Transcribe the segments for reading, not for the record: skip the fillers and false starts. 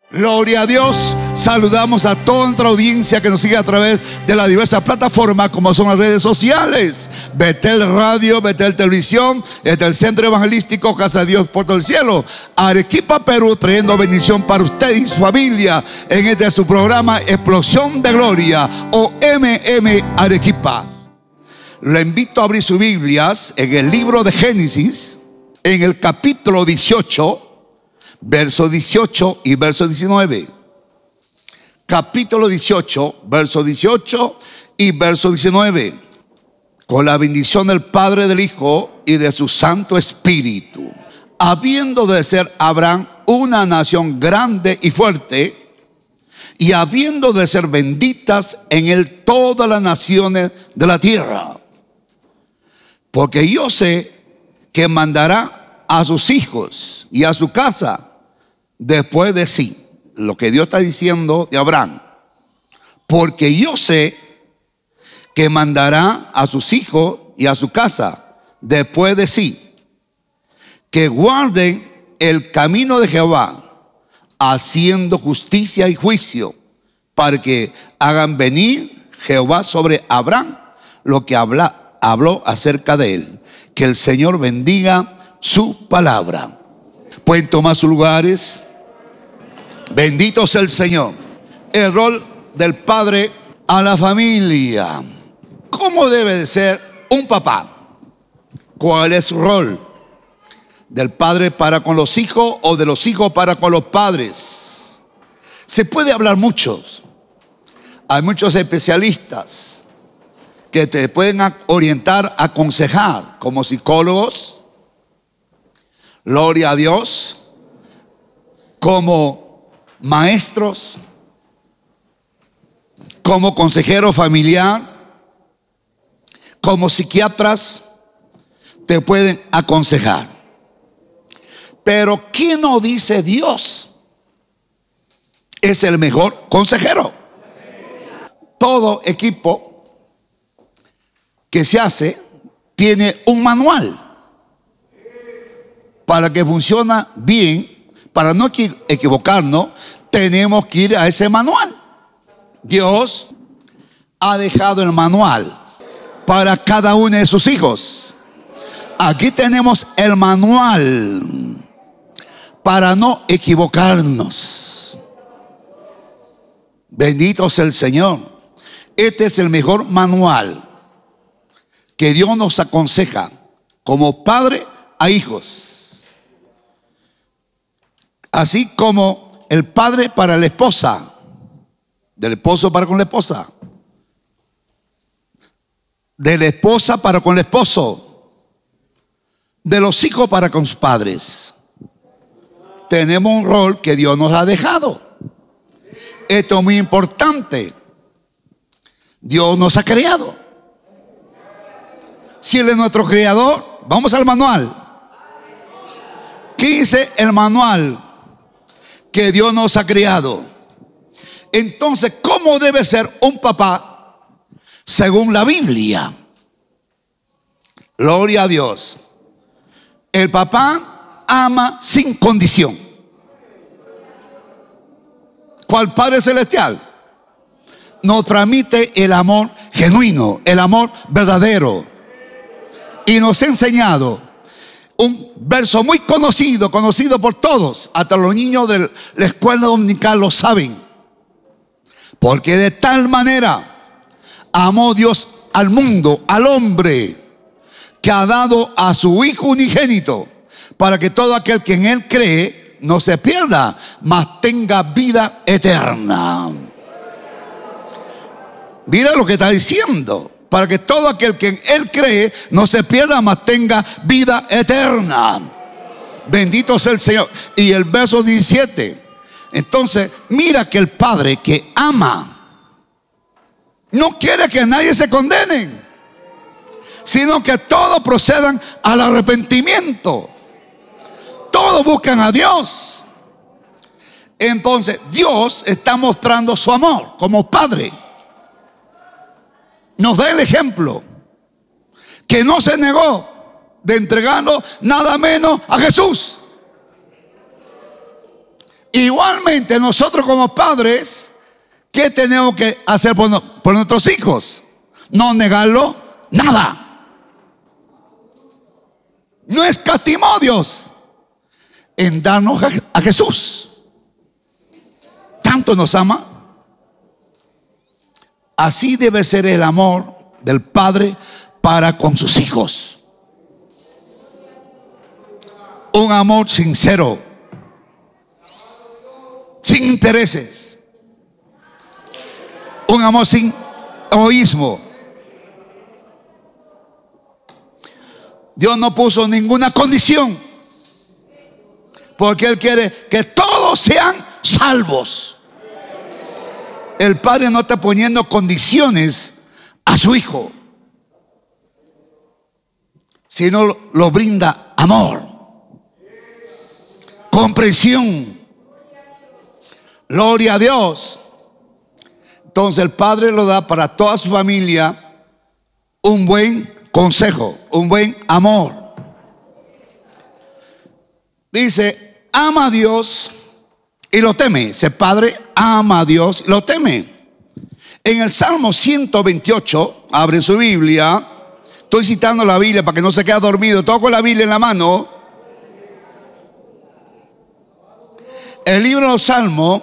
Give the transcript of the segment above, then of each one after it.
Gloria a Dios. Saludamos a toda nuestra audiencia que nos sigue a través de las diversas plataformas como son las redes sociales: Betel Radio, Betel Televisión, desde el Centro Evangelístico Casa de Dios Puerto del Cielo, Arequipa, Perú, trayendo bendición para usted y su familia en este su programa Explosión de Gloria o Arequipa. Le invito a abrir sus Biblias en el libro de Génesis, en el capítulo 18, verso 18 y verso 19. Capítulo 18, verso 18 y verso 19. Con la bendición del Padre, del Hijo y de su Santo Espíritu. Habiendo de ser Abraham una nación grande y fuerte, y habiendo de ser benditas en él todas las naciones de la tierra. Porque yo sé que mandará a sus hijos y a su casa después de sí. Lo que Dios está diciendo de Abraham. Porque yo sé que mandará a sus hijos y a su casa después de sí, que guarden el camino de Jehová, haciendo justicia y juicio, para que hagan venir Jehová sobre Abraham lo que habló acerca de él. Que el Señor bendiga su palabra. Pueden tomar sus lugares. Bendito sea el Señor. El rol del padre a la familia. ¿Cómo debe de ser un papá? ¿Cuál es su rol? ¿Del padre para con los hijos o de los hijos para con los padres? Se puede hablar muchos. Hay muchos especialistas que te pueden orientar, aconsejar como psicólogos. Gloria a Dios. Como maestros, como consejero familiar, como psiquiatras, te pueden aconsejar. Pero ¿quién no dice Dios es el mejor consejero? Todo equipo que se hace tiene un manual para que funcione bien. Para no equivocarnos, tenemos que ir a ese manual. Dios ha dejado el manual para cada uno de sus hijos. Aquí tenemos el manual para no equivocarnos. Bendito sea el Señor. Este es el mejor manual que Dios nos aconseja como padre a hijos. Así como el padre para la esposa, del esposo para con la esposa, de la esposa para con el esposo, de los hijos para con sus padres. Tenemos un rol que Dios nos ha dejado. Esto es muy importante. Dios nos ha creado. Si Él es nuestro creador, vamos al manual. ¿Qué dice el manual que Dios nos ha creado? Entonces, ¿cómo debe ser un papá según la Biblia? Gloria a Dios. El papá ama sin condición. ¿Cuál Padre Celestial? Nos transmite el amor genuino, el amor verdadero. Y nos ha enseñado un verso muy conocido por todos, hasta los niños de la escuela dominical lo saben. Porque de tal manera amó Dios al mundo, al hombre, que ha dado a su Hijo unigénito, para que todo aquel que en Él cree no se pierda, mas tenga vida eterna. Mira lo que está diciendo. Para que todo aquel que en Él cree no se pierda, mas tenga vida eterna. Bendito sea el Señor. Y el verso 17. Entonces, mira que el Padre que ama no quiere que nadie se condene, sino que todos procedan al arrepentimiento. Todos buscan a Dios. Entonces, Dios está mostrando su amor como Padre. Nos da el ejemplo que no se negó de entregarlo nada menos a Jesús. Igualmente nosotros como padres, ¿qué tenemos que hacer por nuestros hijos? No negarlo nada. No escatimó Dios en darnos a Jesús. Tanto nos ama. Así debe ser el amor del Padre para con sus hijos. Un amor sincero, sin intereses. Un amor sin egoísmo. Dios no puso ninguna condición, porque Él quiere que todos sean salvos. El Padre no está poniendo condiciones a su Hijo, sino lo brinda amor, comprensión. Gloria a Dios. Entonces el Padre lo da para toda su familia un buen consejo, un buen amor. Dice, ama a Dios y lo teme. Ese Padre ama a Dios y lo teme. En el Salmo 128, abre su Biblia. Estoy citando la Biblia para que no se quede dormido. Todo con la Biblia en la mano. El libro de los Salmos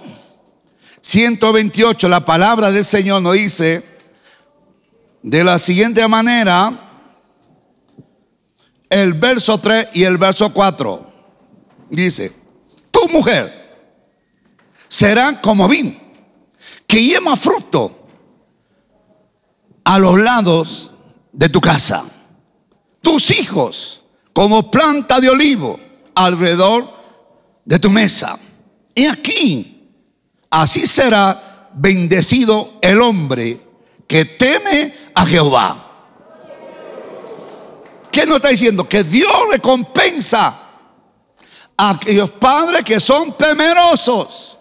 128, la palabra del Señor nos dice de la siguiente manera, el verso 3 y el verso 4. Dice, tu mujer será como vid que lleva fruto a los lados de tu casa. Tus hijos como planta de olivo alrededor de tu mesa. Y aquí, así será bendecido el hombre que teme a Jehová. ¿Qué nos está diciendo? Que Dios recompensa a aquellos padres que son temerosos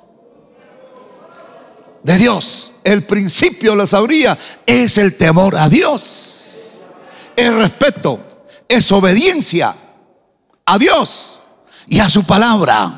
de Dios. El principio de la sabiduría es el temor a Dios, el respeto, es obediencia a Dios y a su palabra.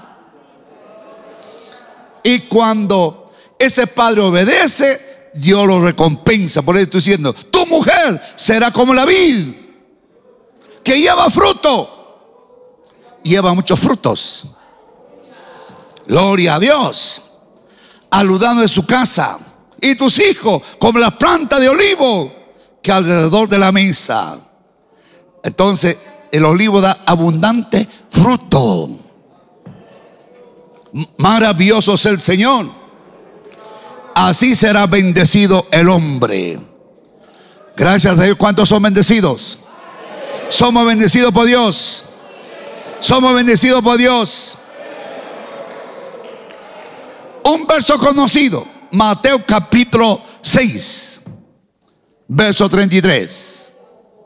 Y cuando ese padre obedece, Dios lo recompensa. Por eso estoy diciendo, tu mujer será como la vid que lleva fruto. Lleva muchos frutos. Gloria a Dios. Aludando de su casa. Y tus hijos como la planta de olivo que alrededor de la mesa. Entonces el olivo da abundante fruto. Maravilloso es el Señor. Así será bendecido el hombre. Gracias a Dios. ¿Cuántos son bendecidos? Somos bendecidos por Dios. Somos bendecidos por Dios. Un verso conocido, Mateo capítulo 6, verso 33.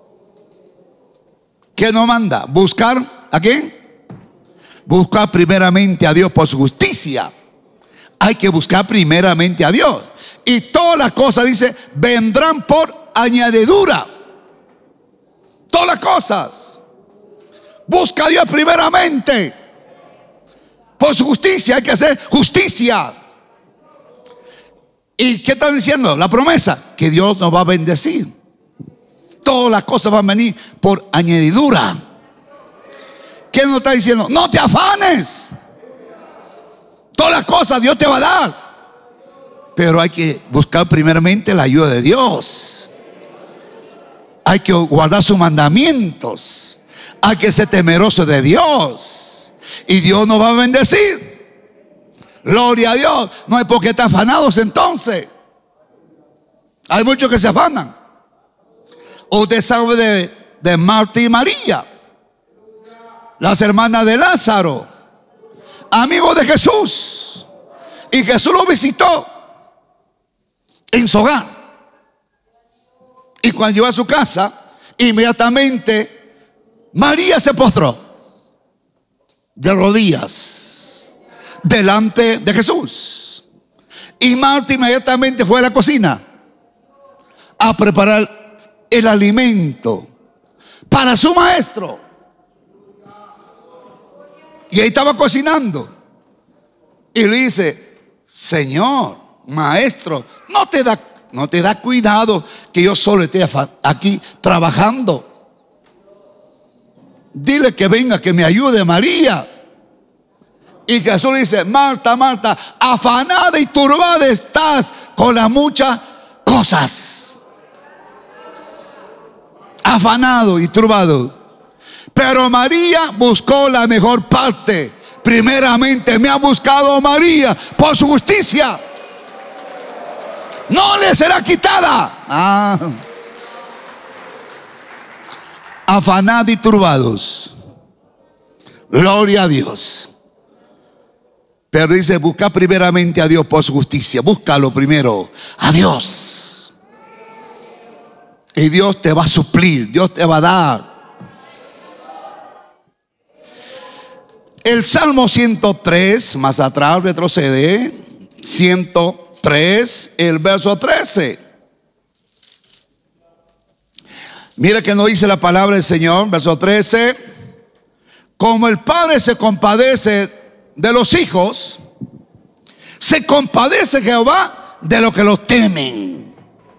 ¿Qué nos manda? Buscar ¿a quién? Buscar primeramente a Dios por su justicia. Hay que buscar primeramente a Dios. Y todas las cosas, dice, vendrán por añadidura. Todas las cosas. Busca a Dios primeramente. Por su justicia, hay que hacer justicia. ¿Y qué están diciendo? La promesa, que Dios nos va a bendecir. Todas las cosas van a venir por añadidura. ¿Qué nos está diciendo? No te afanes. Todas las cosas Dios te va a dar. Pero hay que buscar primeramente la ayuda de Dios. Hay que guardar sus mandamientos. Hay que ser temeroso de Dios. Y Dios nos va a bendecir. Gloria a Dios. No hay por qué estar afanados entonces. Hay muchos que se afanan. Usted sabe de Marta y María, las hermanas de Lázaro, amigos de Jesús. Y Jesús lo visitó en su hogar. Y cuando llegó a su casa, inmediatamente María se postró de rodillas delante de Jesús. Y Marta inmediatamente fue a la cocina a preparar el alimento para su maestro. Y ahí estaba cocinando. y le dice: Señor, maestro, no te da cuidado que yo solo esté aquí trabajando. Dile que venga, que me ayude María. Y Jesús le dice: Marta, Marta, afanada y turbada estás con las muchas cosas. Afanado y turbado. Pero María buscó la mejor parte. Primeramente me ha buscado María por su justicia. No le será quitada. Afanados y turbados. Gloria a Dios. Pero dice: busca primeramente a Dios por su justicia. Búscalo primero a Dios. Y Dios te va a suplir. Dios te va a dar. El Salmo 103, más atrás retrocede. 103, el verso 13. Mira que nos dice la palabra del Señor, verso 13: como el Padre se compadece de los hijos, se compadece Jehová de los que lo temen.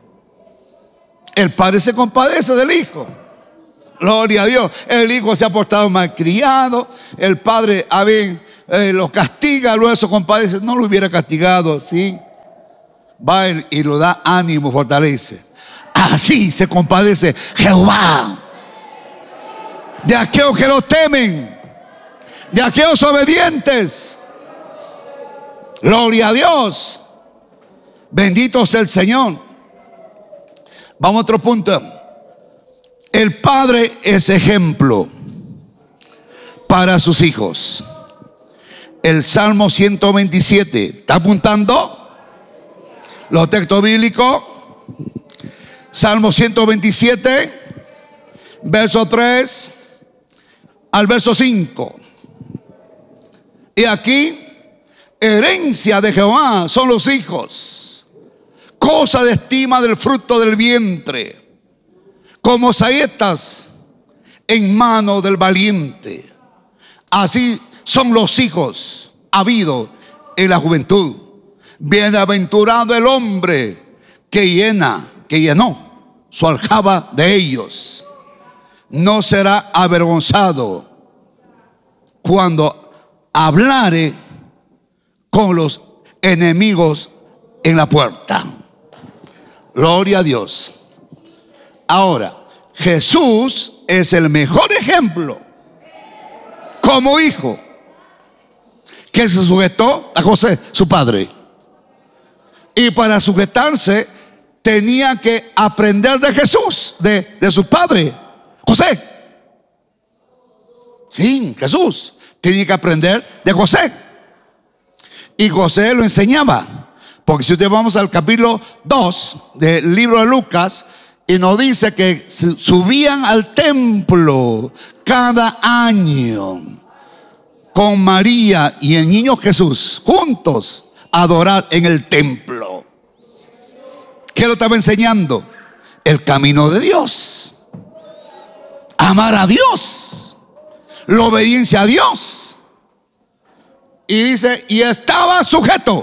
El Padre se compadece del Hijo. Gloria a Dios. El Hijo se ha portado malcriado, el Padre lo castiga, luego se compadece. No lo hubiera castigado, ¿sí? Va y lo da ánimo, fortalece. Así se compadece Jehová de aquellos que lo temen, de aquellos obedientes. Gloria a Dios. Bendito sea el Señor. Vamos a otro punto. El Padre es ejemplo para sus hijos. El Salmo 127. ¿Está apuntando los textos bíblicos? Salmo 127, verso 3 al verso 5. Y aquí: herencia de Jehová son los hijos, cosa de estima del fruto del vientre, como saetas en mano del valiente. Así son los hijos habidos en la juventud. Bienaventurado el hombre que llenó su aljaba de ellos. No será avergonzado cuando hablare con los enemigos en la puerta. Gloria a Dios. Ahora, Jesús es el mejor ejemplo como hijo, que se sujetó a José, su padre. Y para sujetarse tenía que aprender de Jesús, de su padre, José. Sí, Jesús tenía que aprender de José. Y José lo enseñaba. Porque si usted vamos al capítulo 2 del libro de Lucas, y nos dice que subían al templo cada año con María y el niño Jesús juntos a adorar en el templo. ¿Qué lo estaba enseñando? El camino de Dios. Amar a Dios. La obediencia a Dios. Y dice: y estaba sujeto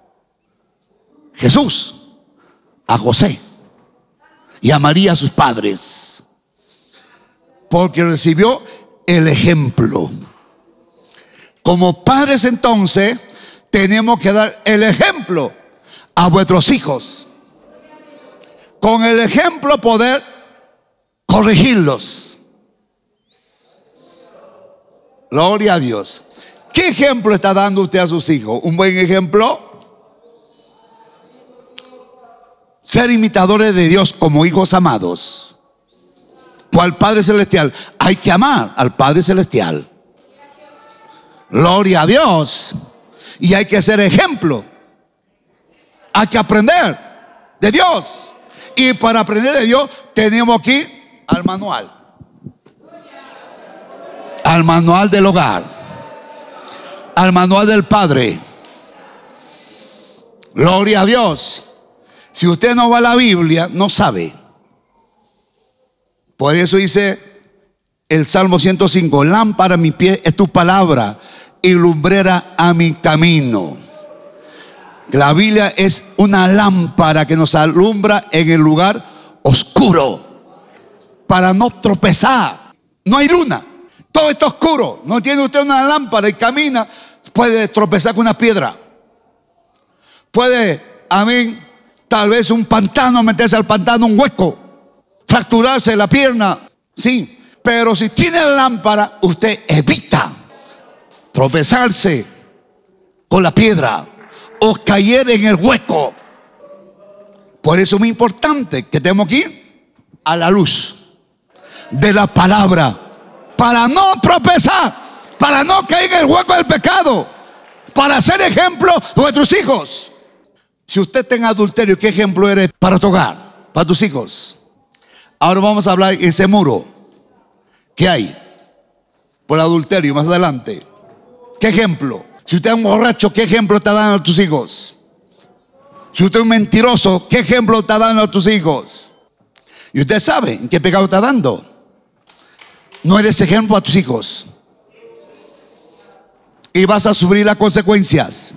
Jesús a José y a María, sus padres, porque recibió el ejemplo. Como padres, entonces, tenemos que dar el ejemplo a vuestros hijos. Con el ejemplo poder corregirlos. Gloria a Dios. ¿Qué ejemplo está dando usted a sus hijos? ¿Un buen ejemplo? Ser imitadores de Dios como hijos amados. Pues al Padre Celestial hay que amar al Padre Celestial. Gloria a Dios. Y hay que ser ejemplo. Hay que aprender de Dios. Y para aprender de Dios tenemos aquí al manual. Al manual del hogar. Al manual del Padre. Gloria a Dios. Si usted no va a la Biblia, no sabe. Por eso dice el Salmo 105: lámpara a mi pie es tu palabra y lumbrera a mi camino. La Biblia es una lámpara que nos alumbra en el lugar oscuro para no tropezar. No hay luna, todo está oscuro. No tiene usted una lámpara y camina, puede tropezar con una piedra. Puede, tal vez un pantano, meterse al pantano, un hueco, fracturarse la pierna, sí. Pero si tiene la lámpara, usted evita tropezarse con la piedra o caer en el hueco. Por eso es muy importante que tenemos que ir a la luz de la palabra, para no tropezar, para no caer en el hueco del pecado, para ser ejemplo de vuestros hijos. Si usted tiene adulterio, ¿qué ejemplo eres para tu hogar, para tus hijos? Ahora vamos a hablar ese muro que hay por adulterio más adelante. ¿Qué ejemplo? Si usted es un borracho, ¿qué ejemplo está dando a tus hijos? Si usted es un mentiroso, ¿qué ejemplo está dando a tus hijos? Y usted sabe en qué pecado está dando. No eres ejemplo a tus hijos y vas a sufrir las consecuencias.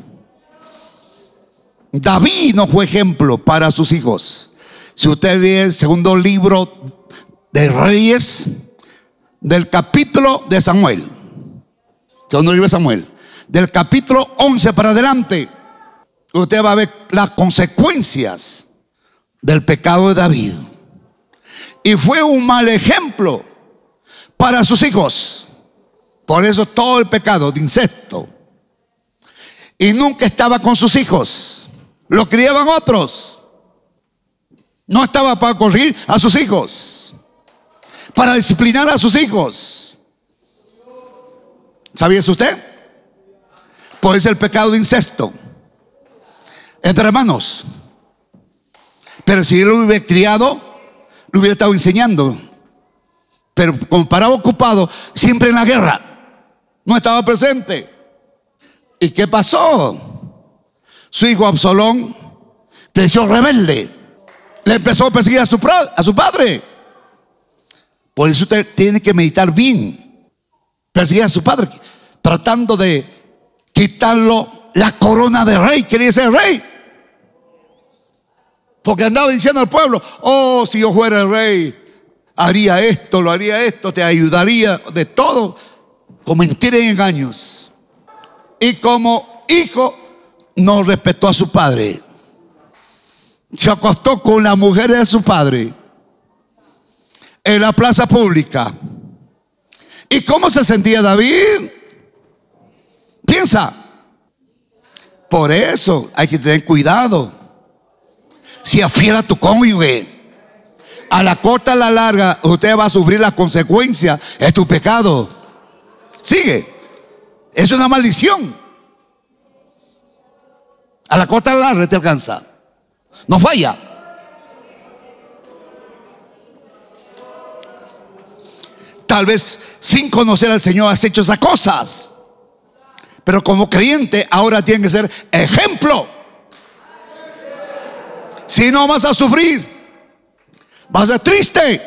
David no fue ejemplo para sus hijos. Si usted lee el segundo libro de Reyes, del capítulo de Samuel, segundo libro de Samuel, del capítulo 11 para adelante, usted va a ver las consecuencias del pecado de David. Y fue un mal ejemplo para sus hijos. Por eso todo el pecado de incesto. Y nunca estaba con sus hijos, lo criaban otros. No estaba para corregir a sus hijos, para disciplinar a sus hijos. ¿Sabía eso usted? Por eso el pecado de incesto. Entre hermanos. Pero si él lo hubiera criado, lo hubiera estado enseñando. Pero como paraba ocupado siempre en la guerra, no estaba presente. ¿Y qué pasó? Su hijo Absalón creció rebelde, le empezó a perseguir a su padre. Por eso usted tiene que meditar bien. Perseguir a su padre, tratando de quitarlo la corona de rey. Quería ser rey, porque andaba diciendo al pueblo: oh, si yo fuera el rey, haría esto, lo haría esto, te ayudaría de todo, con mentiras y engaños. Y como hijo no respetó a su padre, se acostó con la mujer de su padre en la plaza pública. ¿Y cómo se sentía David? Piensa. Por eso hay que tener cuidado. Si afiera a tu cónyuge, a la corta, a la larga, usted va a sufrir las consecuencias de tu pecado. Sigue. Es una maldición. A la corta, a la larga te alcanza. No falla. Tal vez sin conocer al Señor has hecho esas cosas, pero como creyente ahora tiene que ser ejemplo. Si no, vas a sufrir, vas a ser triste.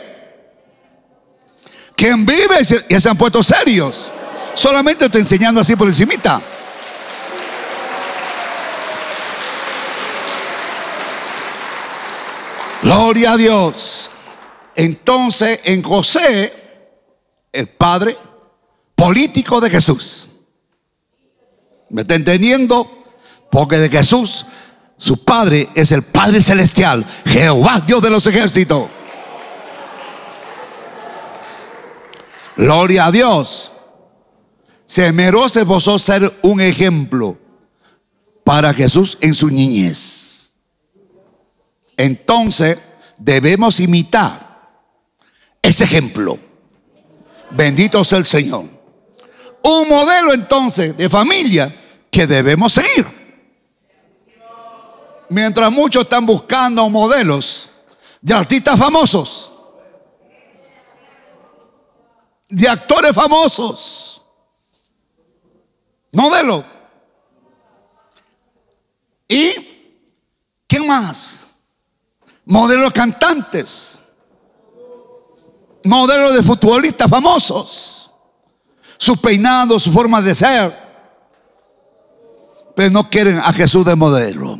Quien vive ya se han puesto serios. Solamente estoy enseñando así por encimita. Gloria a Dios. Entonces en José, el padre político de Jesús, ¿me está entendiendo? Porque de Jesús, su padre es el Padre Celestial, Jehová, Dios de los ejércitos. Gloria a Dios. Se esmeró, se esforzó ser un ejemplo para Jesús en su niñez. Entonces debemos imitar ese ejemplo. Bendito sea el Señor. Un modelo entonces de familia que debemos seguir. Mientras muchos están buscando modelos de artistas famosos, de actores famosos, modelo. ¿Y quién más? Modelos cantantes, modelos de futbolistas famosos, su peinado, su forma de ser. pero no quieren a Jesús de modelo.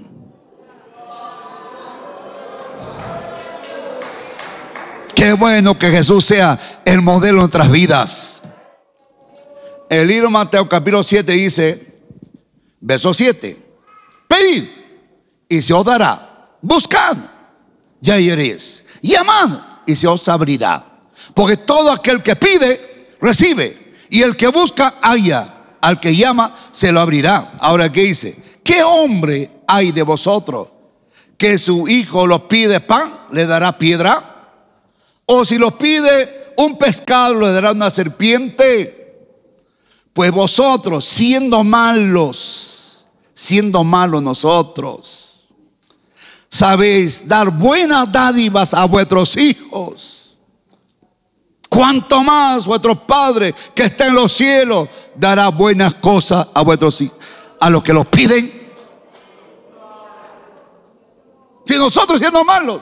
Qué bueno que Jesús sea el modelo de nuestras vidas. El libro de Mateo capítulo 7 dice, verso 7: pedid y se os dará, buscad y hallaréis, llamad y se os abrirá. Porque todo aquel que pide, recibe, y el que busca, halla. Al que llama, se lo abrirá. Ahora, ¿qué dice? ¿Qué hombre hay de vosotros que su hijo lo pide pan, le dará piedra? O si lo pide un pescado, le dará una serpiente. Pues vosotros, siendo malos nosotros, sabéis dar buenas dádivas a vuestros hijos. Cuanto más vuestro Padre que está en los cielos dará buenas cosas a vuestros hijos, a los que los piden. Si nosotros, siendo malos,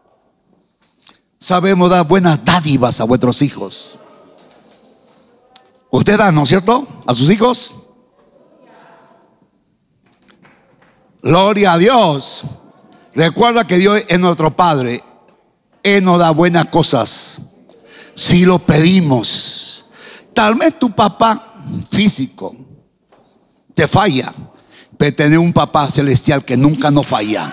sabemos dar buenas dádivas a vuestros hijos. Usted da, ¿no es cierto?, a sus hijos. Gloria a Dios. Recuerda que Dios es nuestro Padre. Él nos da buenas cosas si lo pedimos. Tal vez tu papá físico te falla, pero tener un papá celestial que nunca nos falla.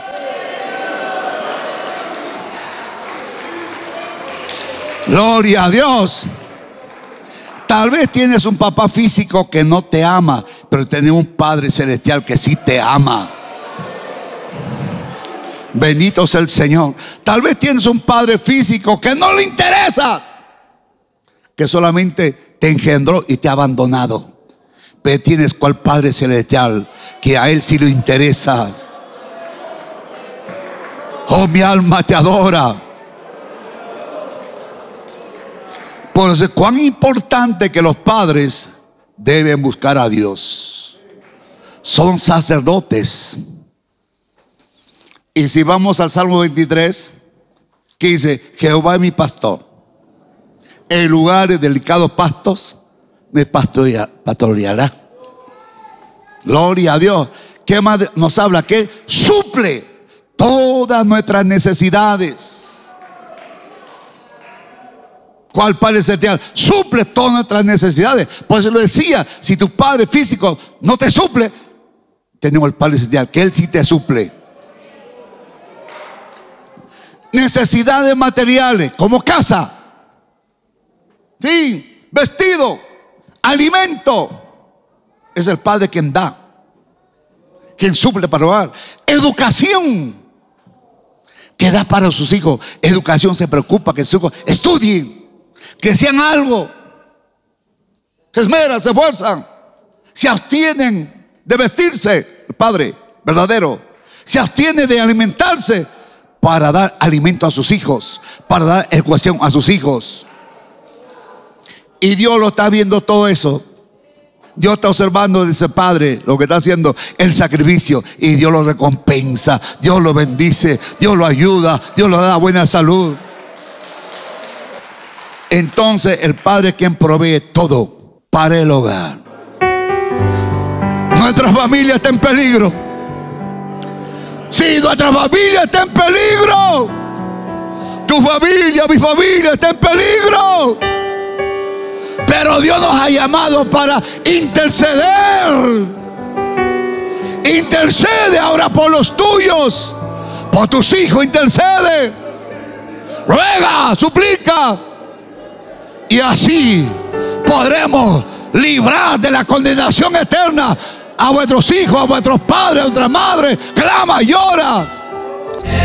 Gloria a Dios. Tal vez tienes un papá físico que no te ama, pero tenés un Padre celestial que sí te ama. Bendito sea el Señor. Tal vez tienes un padre físico que no le interesa, que solamente te engendró y te ha abandonado. Pero tienes cual Padre celestial que a Él sí le interesa. Oh, mi alma te adora. Por eso es cuán importante que los padres deben buscar a Dios. Son sacerdotes. Y si vamos al Salmo 23, que dice: Jehová es mi pastor, en lugares de delicados pastos me pastoreará. Gloria a Dios. ¿Qué más nos habla? Que suple todas nuestras necesidades. ¿Cuál Padre celestial? Suple todas nuestras necesidades. Por eso lo decía: si tu padre físico no te suple, tenemos el Padre celestial, que Él sí te suple. Necesidades materiales, como casa, sí, vestido, alimento. Es el Padre quien da, quien suple para hogar. Educación, que da para sus hijos. Educación, se preocupa que sus hijos estudien, que sean algo, se esmeran, se esfuerzan, se abstienen de vestirse. El Padre verdadero se abstiene de alimentarse para dar alimento a sus hijos, para dar educación a sus hijos. Y Dios lo está viendo todo eso. Dios está observando de ese padre lo que está haciendo, el sacrificio, y Dios lo recompensa, Dios lo bendice, Dios lo ayuda, Dios le da buena salud. Entonces el Padre es quien provee todo para el hogar. Nuestra familia está en peligro. Si nuestra familia está en peligro, tu familia, mi familia está en peligro. Pero Dios nos ha llamado para interceder. Intercede ahora por los tuyos, por tus hijos, intercede, ruega, suplica. Y así podremos librar de la condenación eterna a vuestros hijos, a vuestros padres, a vuestras madres. Clama, llora.